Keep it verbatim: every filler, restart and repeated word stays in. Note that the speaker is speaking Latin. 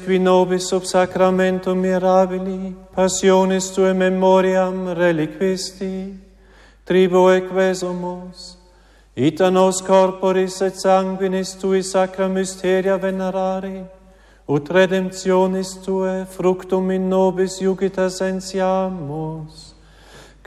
qui nobis sub sacramentum mirabili, passionis Tuae memoriam reliquisti, tribuo quesumus, ita nos corporis et sanguinis Tui sacra mysteria venerari, ut redemptionis Tuae fructum in nobis iugita sentiamus.